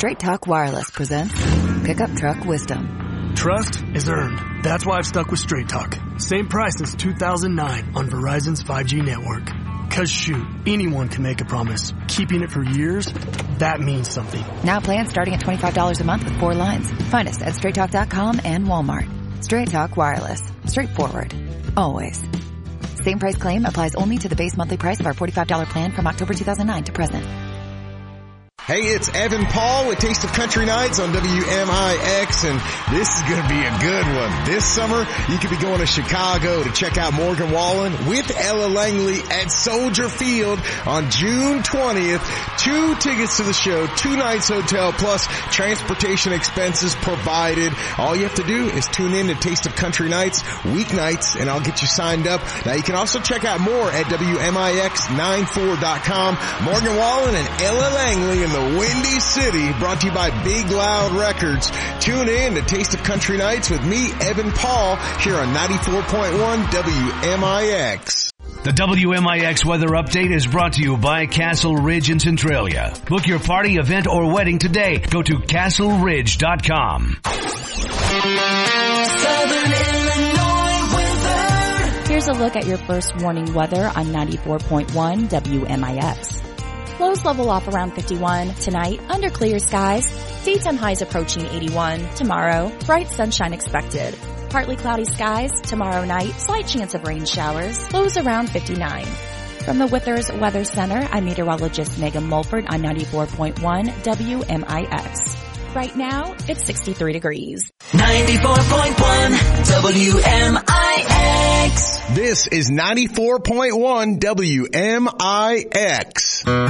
Straight Talk Wireless presents Pickup Truck Wisdom. Trust is earned. That's why I've stuck with Straight Talk. Same price as 2009 on Verizon's 5G network. Cause shoot, anyone can make a promise. Keeping it for years, that means something. Now plans starting at $25 a month with 4 lines. Find us at straighttalk.com and Walmart. Straight Talk Wireless. Straightforward. Always. Same price claim applies only to the base monthly price of our $45 plan from October 2009 to present. Hey, it's Evan Paul with Taste of Country Nights on WMIX, and this is going to be a good one. This summer, you could be going to Chicago to check out Morgan Wallen with Ella Langley at Soldier Field on June 20th. 2 tickets to the show, 2 nights hotel, plus transportation expenses provided. All you have to do is tune in to Taste of Country Nights weeknights, and I'll get you signed up. Now, you can also check out more at WMIX94.com. Morgan Wallen and Ella Langley in the Windy City, brought to you by Big Loud Records. Tune in to Taste of Country Nights with me, Evan Paul, here on 94.1 WMIX. The WMIX weather update is brought to you by Castle Ridge in Centralia. Book your party, event, or wedding today. Go to castleridge.com. Southern Illinois weather. Here's a look at your first warning weather on 94.1 WMIX. Lows level off around 51 tonight under clear skies. Daytime highs approaching 81 tomorrow. Bright sunshine expected. Partly cloudy skies tomorrow night. Slight chance of rain showers. Lows around 59. From the Withers Weather Center, I'm meteorologist Megan Mulford on 94.1 WMIX. Right now, it's 63 degrees. 94.1 WMIX. This is 94.1 WMIX.